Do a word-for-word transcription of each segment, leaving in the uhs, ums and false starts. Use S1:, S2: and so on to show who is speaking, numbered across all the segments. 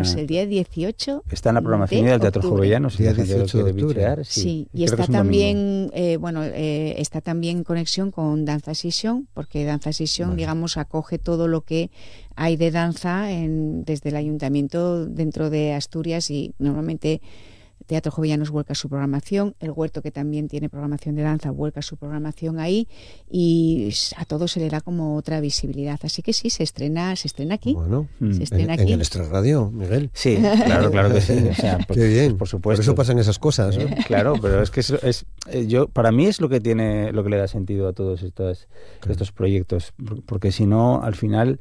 S1: Pues el día dieciocho
S2: Está en la programación
S1: de
S2: del Teatro
S1: octubre.
S2: Jovellano, si
S3: Día
S2: la gente lo
S3: dieciocho de
S2: quiere
S3: octubre.
S2: bichear,
S1: Sí,
S2: sí.
S1: y
S2: Creo que
S1: está
S2: es un domingo.
S1: también, eh, bueno, eh, está también en conexión con Danza Sesión, porque Danza Sesión,
S3: Vale.
S1: digamos, acoge todo lo que hay de danza en, desde el ayuntamiento dentro de Asturias, y normalmente Teatro Jovellanos vuelca su programación, el Huerto, que también tiene programación de danza, vuelca su programación ahí, y a todo se le da como otra visibilidad. Así que sí, se estrena, se estrena aquí.
S3: Bueno,
S2: Mm.
S1: Se
S3: en,
S1: estrena
S3: en
S1: aquí.
S3: el Extrarradio, Miguel.
S2: Sí, claro, claro que sí. O sea, por,
S3: Qué bien.
S2: por supuesto.
S3: Por eso pasan esas cosas, ¿no?
S2: Eh, claro, pero es que es, es eh, yo para mí es lo que tiene, lo que le da sentido a todos estos
S3: Claro.
S2: estos proyectos, por- porque si no, al final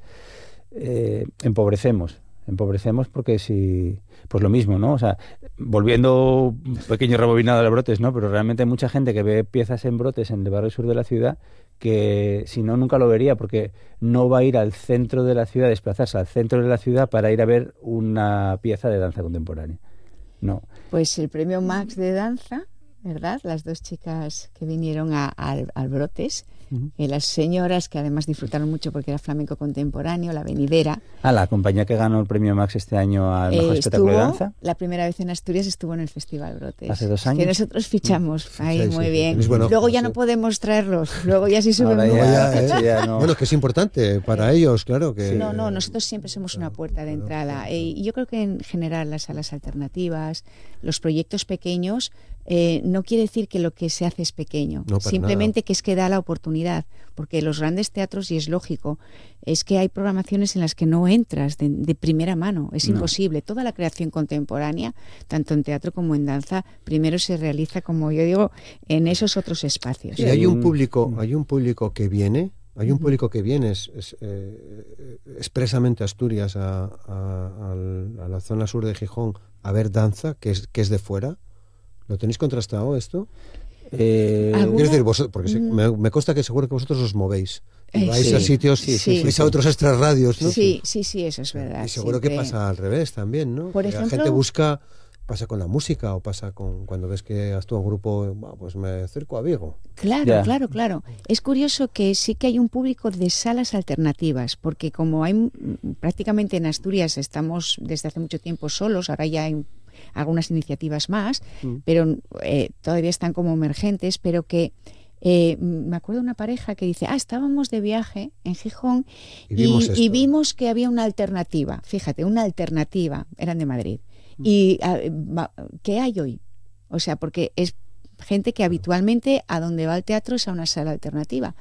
S2: eh, empobrecemos, empobrecemos porque si, pues lo mismo, ¿no? O sea, volviendo un pequeño rebobinado de los brotes, ¿no? Pero realmente hay mucha gente que ve piezas en brotes en el barrio sur de la ciudad que si no nunca lo vería, porque no va a ir al centro de la ciudad, desplazarse al centro de la ciudad para ir a ver una pieza de danza contemporánea. No.
S1: Pues el premio Max de danza, ¿verdad? Las dos chicas que vinieron a, al, al Brotes,
S2: Ujú.
S1: eh, las señoras que además disfrutaron mucho porque era flamenco contemporáneo, la venidera.
S2: Ah, la compañía que ganó el premio Max este año al mejor
S1: eh,
S2: espectáculo de
S1: estuvo
S2: danza.
S1: la primera vez en Asturias, estuvo en el Festival Brotes.
S2: Hace dos
S1: Es que
S2: años.
S1: nosotros fichamos ahí,
S3: Ficháis,
S1: muy
S3: sí,
S1: bien.
S3: tenéis buen ojo,
S1: Luego ya
S3: sí.
S1: no podemos traerlos, luego ya sí suben
S2: Ahora
S1: mucho.
S2: ya,
S3: Ya, ¿eh?
S2: cacho, ya no.
S3: Bueno, que es importante para ellos, claro. que
S1: No, no, nosotros siempre somos una
S3: Claro,
S1: puerta de
S3: claro,
S1: entrada.
S3: claro,
S1: Eh, y yo creo que en general las salas alternativas, los proyectos pequeños, eh, no quiere decir que lo que se hace es pequeño.
S3: No, para
S1: Simplemente
S3: nada.
S1: que es que da la oportunidad. Porque los grandes teatros, y es lógico, es que hay programaciones en las que no entras de, de primera mano. Es
S2: No.
S1: imposible. Toda la creación contemporánea, tanto en teatro como en danza, primero se realiza, como yo digo, en esos otros espacios.
S3: Y hay un
S2: Mm.
S3: público, hay un público que viene, hay un público que viene es, es, eh, expresamente a Asturias, a, a- al- a la zona sur de Gijón, a ver danza, que es, que es de fuera. ¿Lo tenéis contrastado esto?
S2: Eh,
S1: ¿Alguna?
S3: Quiero decir, vosotros, porque se-
S1: Mm.
S3: me, me consta que seguro que vosotros os movéis. Y
S1: Eh,
S3: vais
S2: sí.
S3: a sitios,
S2: Sí,
S1: sí,
S3: vais
S1: sí.
S3: a otros extrarradios, ¿no?
S1: Sí, sí, sí, eso es verdad.
S3: Y seguro que
S1: Siempre-
S3: pasa al revés también, ¿no?
S1: Por
S3: Que la
S1: ejemplo-
S3: gente busca, pasa con la música o pasa con cuando ves que actúa un grupo, "Buah, pues me acerco a Vigo".
S1: Claro,
S2: Ya.
S1: claro, claro. Es curioso que sí que hay un público de salas alternativas, porque como hay mm, prácticamente en Asturias estamos desde hace mucho tiempo solos, ahora ya hay algunas iniciativas más,
S3: Mm.
S1: pero eh, todavía están como emergentes, pero que eh, me acuerdo de una pareja que dice, ah, estábamos de viaje en Gijón
S3: Y vimos esto.
S1: y vimos que había una alternativa, fíjate, una alternativa, eran de Madrid. ¿Y ah, va- qué hay hoy? O sea, porque es gente que habitualmente a donde va al teatro es a una sala alternativa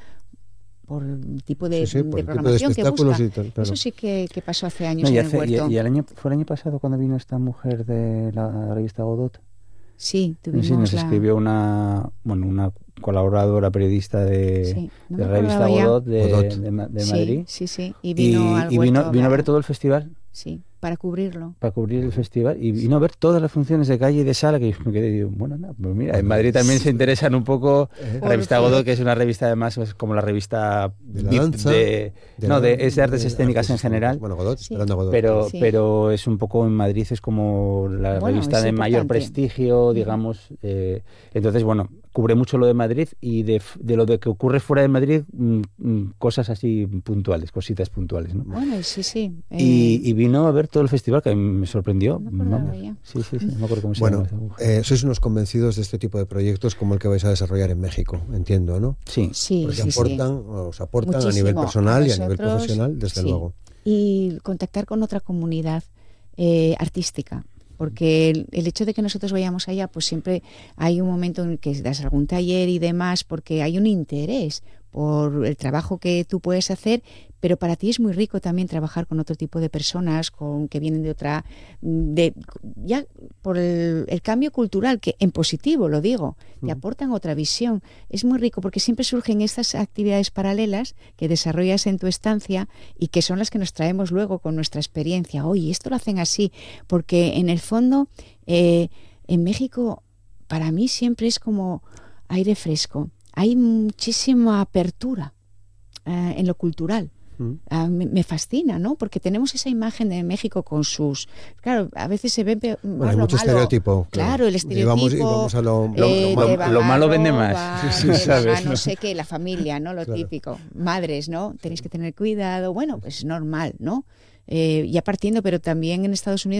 S1: por el tipo de,
S3: Sí, sí, por
S1: de
S3: el tipo de
S1: programación que
S3: espectáculos
S1: busca.
S3: y tal, claro.
S1: Eso sí que, que pasó hace
S2: no,
S1: años
S2: y,
S1: en
S2: hace-
S1: el
S2: y-
S1: Huerto.
S2: y el año, fue el año pasado cuando vino esta mujer de la revista Godot.
S1: Sí, tuvimos
S2: Sí, nos
S1: la...
S2: escribió una, bueno, una colaboradora periodista de,
S1: Sí, no
S2: de
S1: me
S2: la revista
S1: acordaba ya.
S2: Godot de,
S3: Godot.
S2: de Ma- de
S1: Sí,
S2: Madrid.
S1: sí, sí. Y
S2: Y,
S1: vino al
S2: y
S1: Huerto
S2: vino, vino a ver
S1: hablar.
S2: todo el festival
S1: Sí, para cubrirlo.
S2: para cubrir el festival y vino a ver todas las funciones de calle y de sala, que yo me quedé y digo, bueno, no, pues mira, en Madrid también se interesan un poco
S3: Eh.
S2: la revista
S1: Por
S2: Godot, que es una revista además es como la revista
S3: De la
S2: V I P
S3: danza,
S2: de,
S3: de
S2: no,
S3: la-
S2: de, es de artes
S3: de
S2: escénicas en
S3: artes
S2: general.
S3: Bueno, Godot,
S1: Sí.
S3: esperando a Godot.
S2: Pero,
S1: Sí.
S2: pero es un poco en Madrid, es como la
S1: Bueno,
S2: revista
S1: es
S2: de mayor
S1: importante.
S2: prestigio, digamos. eh, entonces, bueno, cubre mucho lo de Madrid y de, f- de lo de que ocurre fuera de Madrid, mm, mm, cosas así puntuales, cositas puntuales, ¿no?
S1: Bueno, sí, sí. eh,
S2: Y, y vino a ver todo el festival, que a mí me sorprendió.
S1: No me acordaba
S2: Vamos.
S1: ya.
S2: Sí, sí, sí, no me acuerdo cómo se
S3: Bueno,
S2: llama esa mujer.
S3: eh, sois unos convencidos de este tipo de proyectos como el que vais a desarrollar en México, entiendo, ¿no?
S2: Sí,
S1: sí,
S3: Porque
S1: sí, sí.
S3: aportan, os aportan a
S1: Muchísimo.
S3: nivel personal y a nivel
S1: Nosotros,
S3: profesional, desde
S1: sí.
S3: luego.
S1: Y contactar con otra comunidad eh, artística, porque el, el hecho de que nosotros vayamos allá, pues siempre hay un momento en el que das algún taller y demás, porque hay un interés por el trabajo que tú puedes hacer, pero para ti es muy rico también trabajar con otro tipo de personas, con que vienen de otra, de ya por el, el cambio cultural, que en positivo lo digo, te aportan otra visión. Es muy rico porque siempre surgen estas actividades paralelas que desarrollas en tu estancia y que son las que nos traemos luego con nuestra experiencia. Oye, esto lo hacen así, porque en el fondo eh, en México para mí siempre es como aire fresco. Hay muchísima apertura eh, en lo cultural.
S3: Mm.
S1: Ah, me, me fascina, ¿no? Porque tenemos esa imagen de México con sus... Claro, a veces se ve pe-
S3: Bueno,
S1: más
S3: hay
S1: lo
S3: mucho
S1: malo.
S3: estereotipo.
S1: Claro, el
S3: Y
S1: estereotipo.
S3: vamos, y vamos a lo...
S2: Lo-
S1: eh,
S2: lo-
S1: de
S2: lo
S1: van a
S2: malo vende
S1: robar,
S2: más,
S1: de
S2: ¿sabes?
S1: van a no
S2: ¿no?
S1: sé qué, la familia, ¿no? Lo
S3: Claro.
S1: típico. Madres, ¿no? Tenéis que tener cuidado. Bueno, pues es normal, ¿no? Eh, ya partiendo, pero también en Estados Unidos